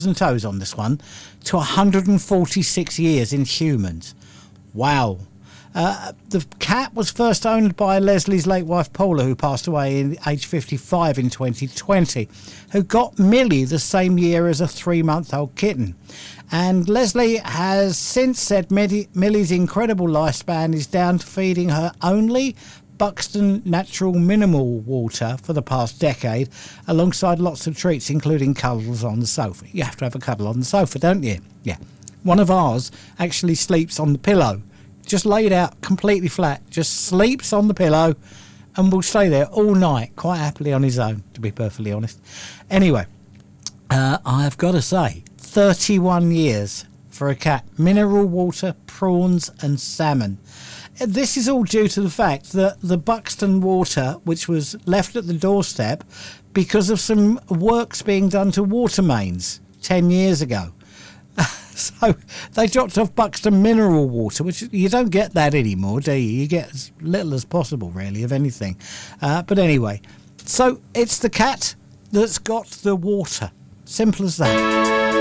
and toes on this one to 146 years in humans. Wow. The cat was first owned by Leslie's late wife Paula, who passed away at age 55 in 2020, who got Millie the same year as a 3-month-old kitten. And Leslie has since said Millie's incredible lifespan is down to feeding her only Buxton natural mineral water for the past decade, alongside lots of treats, including cuddles on the sofa. You have to have a cuddle on the sofa, don't you? Yeah. One of ours actually sleeps on the pillow, just laid out completely flat, just sleeps on the pillow and will stay there all night, quite happily on his own, to be perfectly honest. Anyway, I've got to say, 31 years for a cat. Mineral water, prawns and salmon. This is all due to the fact that the Buxton water, which was left at the doorstep because of some works being done to water mains 10 years ago. So they dropped off Buxton mineral water, which you don't get that anymore, do you? You get as little as possible, really, of anything. But anyway, so it's the cat that's got the water. Simple as that.